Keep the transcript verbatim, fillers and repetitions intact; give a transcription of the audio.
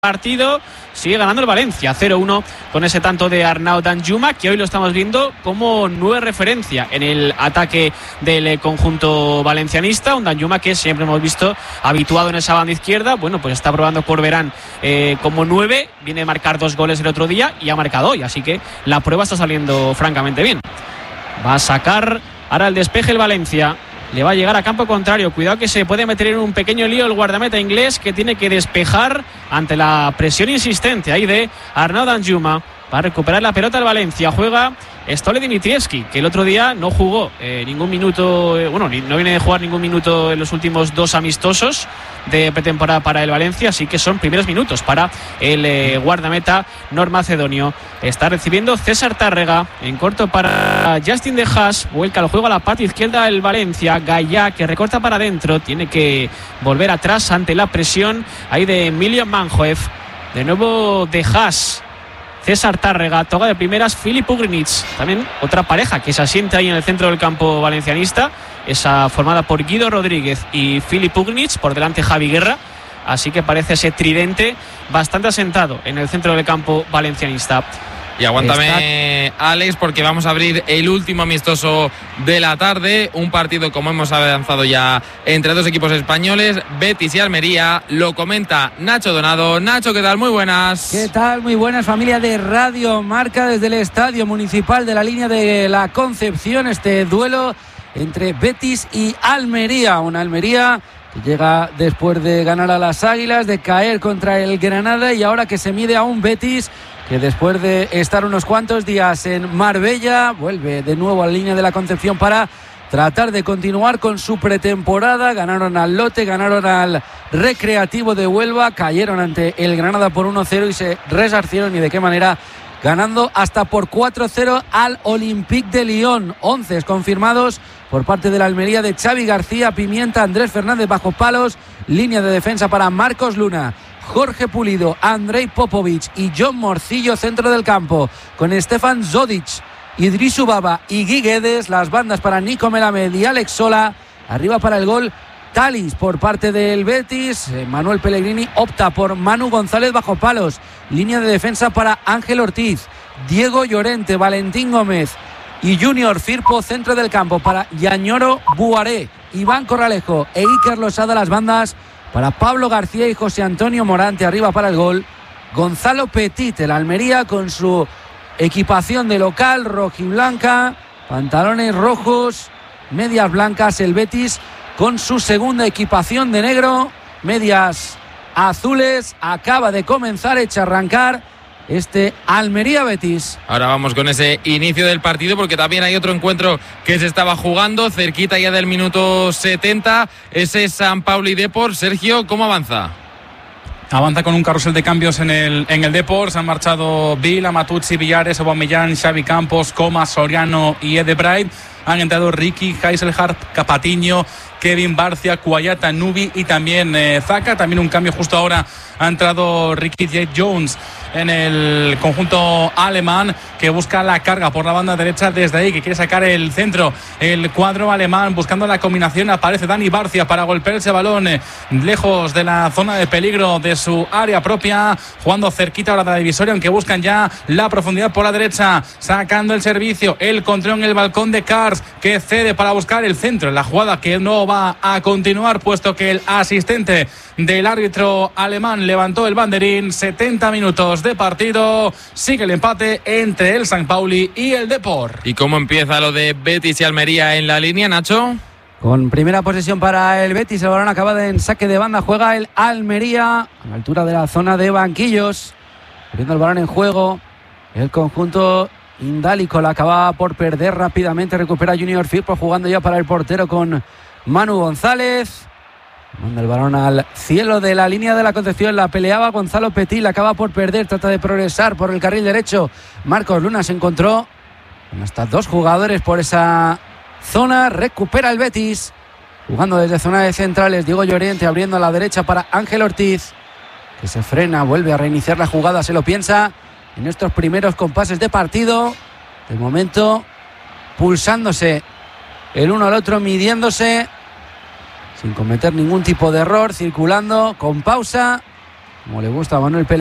partido. Sigue ganando el Valencia cero uno con ese tanto de Arnaud Danjuma, que hoy lo estamos viendo como nueva referencia en el ataque del conjunto valencianista. Un Danjuma que siempre hemos visto habituado en esa banda izquierda. Bueno, pues está probando Corberán eh, como nueve, viene a marcar dos goles el otro día y ha marcado hoy, así que la prueba está saliendo francamente bien. Va a sacar ahora el despeje el Valencia. Le va a llegar a campo contrario. Cuidado que se puede meter en un pequeño lío el guardameta inglés, que tiene que despejar ante la presión insistente ahí de Arnaud Danjuma. Va a recuperar la pelota el Valencia. Juega Stole Dimitrievski, que el otro día no jugó eh, ningún minuto, eh, bueno, no viene de jugar ningún minuto en los últimos dos amistosos de pretemporada para el Valencia, así que son primeros minutos para el eh, guardameta normacedonio. Está recibiendo César Tárrega en corto para Justin De Haas. Vuelca el juego a la parte izquierda el Valencia. Gallá, que recorta para adentro, tiene que volver atrás ante la presión ahí de Emilio Manhoef. De nuevo De Haas, César Tárrega, toca de primeras Filip Ugrinic, también otra pareja que se asienta ahí en el centro del campo valencianista, esa formada por Guido Rodríguez y Filip Ugrinic, por delante Javi Guerra, así que parece ese tridente bastante asentado en el centro del campo valencianista. Y aguántame, Está... Alex, porque vamos a abrir el último amistoso de la tarde. Un partido, como hemos avanzado ya, entre dos equipos españoles, Betis y Almería. Lo comenta Nacho Donado. Nacho, ¿qué tal? Muy buenas. ¿Qué tal? Muy buenas, familia de Radio Marca, desde el Estadio Municipal de la Línea de la Concepción. Este duelo entre Betis y Almería. Una Almería que llega después de ganar a las Águilas, de caer contra el Granada, y ahora que se mide a un Betis que después de estar unos cuantos días en Marbella vuelve de nuevo a la Línea de la Concepción para tratar de continuar con su pretemporada. Ganaron al Lote, ganaron al Recreativo de Huelva, cayeron ante el Granada por uno cero y se resarcieron, y de qué manera, ganando hasta por cuatro cero al Olympique de Lyon. once confirmados por parte de la Almería de Xavi García Pimienta, Andrés Fernández bajo palos, línea de defensa para Marcos Luna, Jorge Pulido, Andrei Popovic y John Morcillo, centro del campo, con Stefan Zodic, Idrisu Baba y Guy Guedes. Las bandas para Nico Melamed y Alex Sola. Arriba para el gol Talis por parte del Betis. Manuel Pellegrini opta por Manu González bajo palos. Línea de defensa para Ángel Ortiz, Diego Llorente, Valentín Gómez y Junior Firpo, centro del campo para Yañoro Buaré, Iván Corralejo e Iker Losada. Las bandas para Pablo García y José Antonio Morante. Arriba para el gol Gonzalo Petit, el Almería con su equipación de local rojiblanca, pantalones rojos, medias blancas. El Betis con su segunda equipación de negro, medias azules. Acaba de comenzar, echa arrancar este Almería-Betis. Ahora vamos con ese inicio del partido, porque también hay otro encuentro que se estaba jugando cerquita ya del minuto setenta, ese San Pauli Depor. Sergio, ¿cómo avanza? Avanza con un carrusel de cambios en el, en el Depor. Se han marchado Vila, Matuzzi, Villares, Aubameyang, Xavi Campos, Comas, Soriano y Ede Bright. Han entrado Ricky, Heiselhardt, Capatiño, Kevin Barcia, Cuayata, Nubi y también eh, Zaka. También un cambio justo ahora, ha entrado Ricky J. Jones en el conjunto alemán, que busca la carga por la banda derecha desde ahí, que quiere sacar el centro. El cuadro alemán buscando la combinación. Aparece Dani Barcia para golpear ese balón eh, lejos de la zona de peligro de su área propia, jugando cerquita ahora de la divisoria, aunque buscan ya la profundidad por la derecha, sacando el servicio, el control en el balcón de Kars, que cede para buscar el centro en la jugada, que no va a continuar puesto que el asistente del árbitro alemán levantó el banderín. setenta minutos de partido, sigue el empate entre el San Pauli y el Depor. ¿Y cómo empieza lo de Betis y Almería en la línea, Nacho? Con primera posesión para el Betis, el balón acaba en saque de banda, juega el Almería a la altura de la zona de banquillos, poniendo el balón en juego. El conjunto indálico la acaba por perder rápidamente, recupera Junior Firpo jugando ya para el portero con Manu González. Manda el balón al cielo de la Línea de la Concepción, la peleaba Gonzalo Petit, la acaba por perder, trata de progresar por el carril derecho. Marcos Luna se encontró con hasta dos jugadores por esa zona, recupera el Betis, jugando desde zona de centrales. Diego Llorente abriendo a la derecha para Ángel Ortiz, que se frena, vuelve a reiniciar la jugada, se lo piensa en estos primeros compases de partido. De momento pulsándose el uno al otro, midiéndose sin cometer ningún tipo de error, circulando con pausa como le gusta a Manuel Pellegrini.